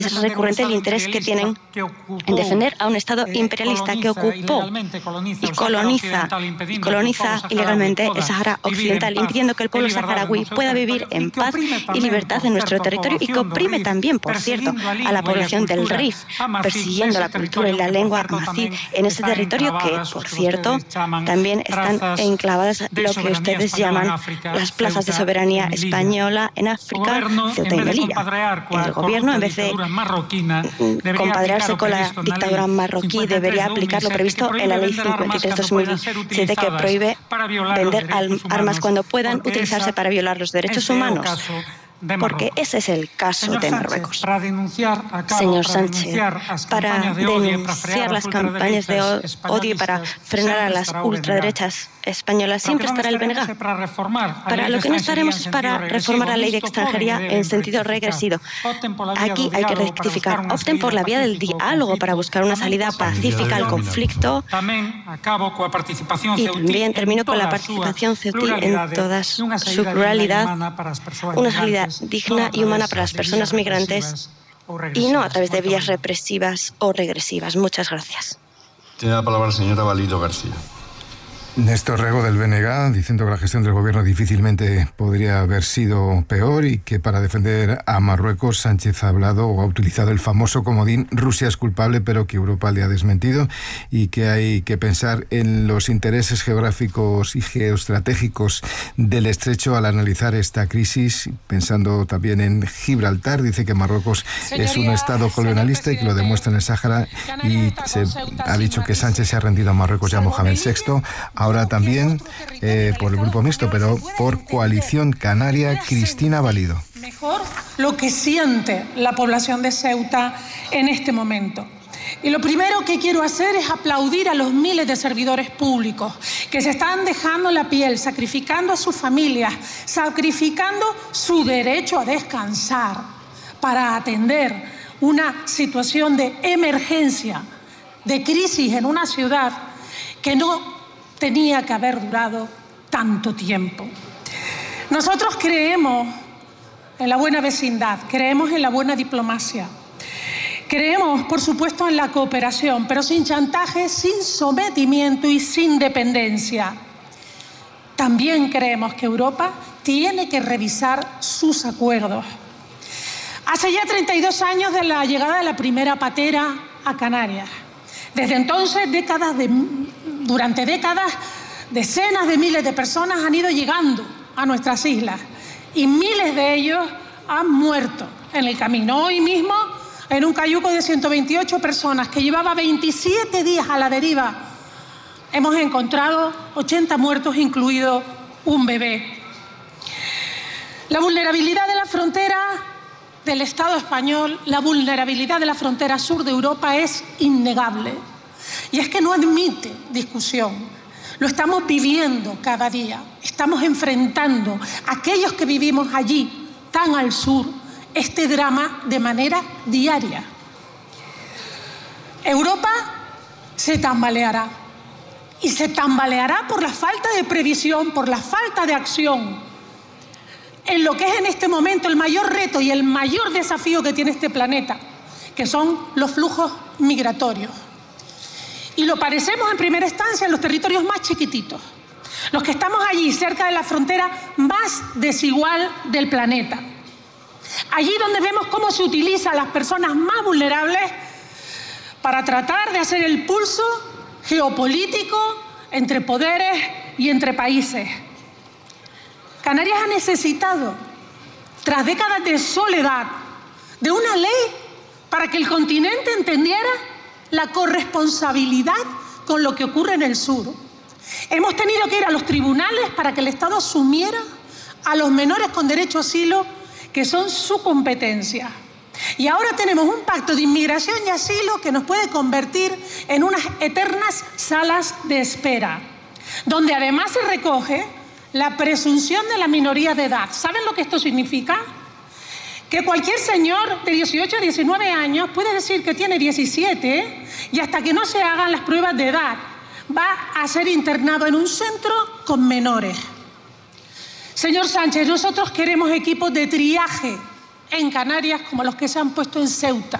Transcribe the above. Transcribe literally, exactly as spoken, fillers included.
Es recurrente el interés que tienen en defender a un Estado imperialista que ocupó y coloniza, y coloniza ilegalmente el Sáhara Occidental, impidiendo que el pueblo saharaui pueda vivir en paz y libertad en nuestro territorio, y que oprime también, por cierto, a la población del Rif, persiguiendo la cultura y la lengua amazigh en ese territorio que, por cierto, también están enclavadas lo que ustedes llaman las plazas de soberanía española en África, Ceuta y Melilla. El gobierno, en vez de compadrearse con la dictadura marroquí, debería aplicar lo previsto en la Ley cincuenta y tres de dos mil siete, que prohíbe vender armas cuando puedan utilizarse para violar los derechos humanos. Porque ese es el caso de Marruecos. Señor Sánchez, para denunciar las campañas de odio y para frenar a las ultraderechas españolas, siempre estará el B N G. Para lo que no estaremos es para reformar la ley de extranjería en sentido regresivo. Aquí hay que rectificar. Opten por la vía del diálogo para buscar una salida pacífica al conflicto. Y también termino con la participación ceutí en toda su pluralidad, una salida digna y humana para las personas migrantes, y no a través de vías represivas o regresivas. Muchas gracias. Tiene la palabra la señora Valido García. Néstor Rego, del B N G, diciendo que la gestión del gobierno difícilmente podría haber sido peor y que para defender a Marruecos Sánchez ha hablado o ha utilizado el famoso comodín Rusia es culpable, pero que Europa le ha desmentido, y que hay que pensar en los intereses geográficos y geoestratégicos del estrecho al analizar esta crisis, pensando también en Gibraltar. Dice que Marruecos Señoría, es un estado colonialista y que lo demuestra en el Sáhara, y se ha dicho que Sánchez se ha rendido a Marruecos y a Mohamed sexto. Ahora también eh, por el Grupo Mixto, pero por Coalición Canaria, Cristina Valido. Mejor lo que siente la población de Ceuta en este momento. Y lo primero que quiero hacer es aplaudir a los miles de servidores públicos que se están dejando la piel, sacrificando a sus familias, sacrificando su derecho a descansar para atender una situación de emergencia, de crisis en una ciudad que no tenía que haber durado tanto tiempo. Nosotros creemos en la buena vecindad, creemos en la buena diplomacia, creemos, por supuesto, en la cooperación, pero sin chantaje, sin sometimiento y sin dependencia. También creemos que Europa tiene que revisar sus acuerdos. Hace ya treinta y dos años de la llegada de la primera patera a Canarias. Desde entonces, décadas de, durante décadas, decenas de miles de personas han ido llegando a nuestras islas y miles de ellos han muerto en el camino. Hoy mismo, en un cayuco de ciento veintiocho personas que llevaba veintisiete días a la deriva, hemos encontrado ochenta muertos, incluido un bebé. La vulnerabilidad de la frontera del Estado español, la vulnerabilidad de la frontera sur de Europa es innegable. Y es que no admite discusión. Lo estamos viviendo cada día. Estamos enfrentando a aquellos que vivimos allí, tan al sur, este drama de manera diaria. Europa se tambaleará. Y se tambaleará por la falta de previsión, por la falta de acción en lo que es en este momento el mayor reto y el mayor desafío que tiene este planeta, que son los flujos migratorios. Y lo padecemos en primera instancia en los territorios más chiquititos, los que estamos allí cerca de la frontera más desigual del planeta. Allí donde vemos cómo se utiliza a las personas más vulnerables para tratar de hacer el pulso geopolítico entre poderes y entre países. Canarias ha necesitado, tras décadas de soledad, de una ley para que el continente entendiera la corresponsabilidad con lo que ocurre en el sur. Hemos tenido que ir a los tribunales para que el Estado asumiera a los menores con derecho a asilo, que son su competencia. Y ahora tenemos un pacto de inmigración y asilo que nos puede convertir en unas eternas salas de espera, donde además se recoge la presunción de la minoría de edad. ¿Saben lo que esto significa? Que cualquier señor de dieciocho a diecinueve años puede decir que tiene diecisiete y hasta que no se hagan las pruebas de edad va a ser internado en un centro con menores. Señor Sánchez, nosotros queremos equipos de triaje en Canarias como los que se han puesto en Ceuta.